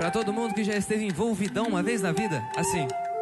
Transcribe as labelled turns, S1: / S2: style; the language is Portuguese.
S1: Pra todo mundo que já esteve envolvidão uma vez na vida, assim.